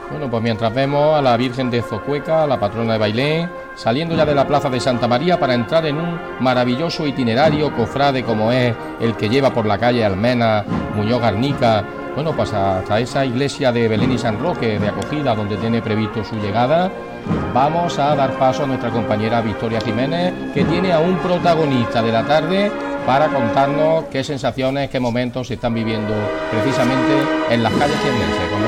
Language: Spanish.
Bueno, pues mientras vemos a la Virgen de Zocueca, la patrona de Bailén, saliendo ya de la plaza de Santa María para entrar en un maravilloso itinerario cofrade como es el que lleva por la calle Almena, Muñoz Garnica, bueno, pues hasta esa iglesia de Belén y San Roque de acogida donde tiene previsto su llegada. Vamos a dar paso a nuestra compañera Victoria Jiménez, que tiene a un protagonista de la tarde para contarnos qué sensaciones, qué momentos se están viviendo precisamente en las calles jiennenses.